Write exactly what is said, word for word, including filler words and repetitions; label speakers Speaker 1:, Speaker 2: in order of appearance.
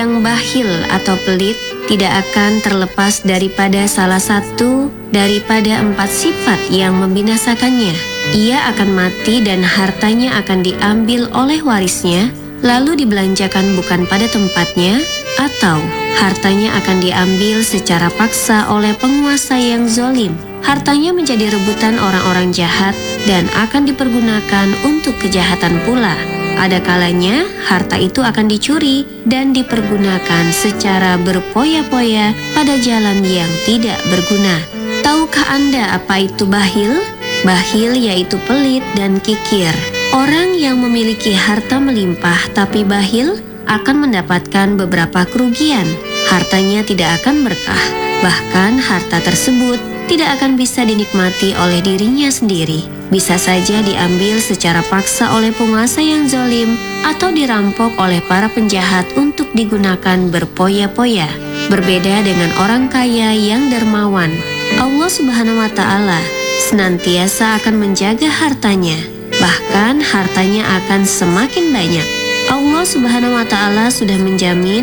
Speaker 1: yang bakhil atau pelit tidak akan terlepas daripada salah satu daripada empat sifat yang membinasakannya. Ia akan mati dan hartanya akan diambil oleh warisnya, lalu dibelanjakan bukan pada tempatnya, atau hartanya akan diambil secara paksa oleh penguasa yang zolim. Hartanya menjadi rebutan orang-orang jahat dan akan dipergunakan untuk kejahatan pula. Ada kalanya harta itu akan dicuri dan dipergunakan secara berpoya-poya pada jalan yang tidak berguna. Tahukah Anda apa itu bakhil? Bakhil yaitu pelit dan kikir. Orang yang memiliki harta melimpah tapi bakhil akan mendapatkan beberapa kerugian. Hartanya tidak akan berkah, bahkan harta tersebut tidak akan bisa dinikmati oleh dirinya sendiri. Bisa saja diambil secara paksa oleh penguasa yang zalim atau dirampok oleh para penjahat untuk digunakan berpoya-poya. Berbeda dengan orang kaya yang dermawan, Allah Subhanahu wa Ta'ala senantiasa akan menjaga hartanya, bahkan hartanya akan semakin banyak. Allah Subhanahu wa Ta'ala sudah menjamin